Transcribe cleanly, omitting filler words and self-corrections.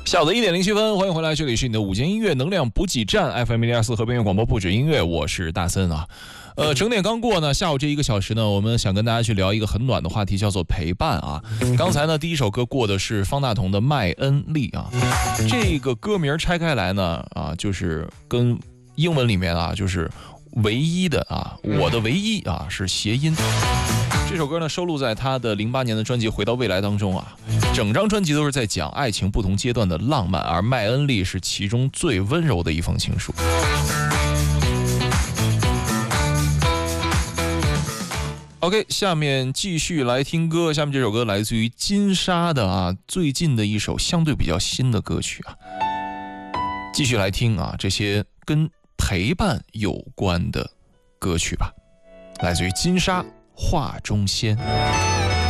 下午的1:07，欢迎回来，这里是你的午间音乐能量补给站 FM 104和边缘广播不止音乐，我是大森啊。整点刚过呢，下午这1个小时呢，我们想跟大家去聊一个很暖的话题，叫做陪伴啊。刚才呢，第一首歌过的是方大同的《麦恩利》啊，这个歌名拆开来呢啊，就是跟英文里面啊，就是唯一的啊，我的唯一啊是谐音。这首歌呢收录在他的08年的专辑《回到未来》当中啊，整张专辑都是在讲爱情不同阶段的浪漫，而麦恩利是其中最温柔的一封情书。OK， 下面继续来听歌，下面这首歌来自于金莎的啊，最近的一首相对比较新的歌曲啊，继续来听啊这些跟陪伴有关的歌曲吧，来自于金莎。画中仙。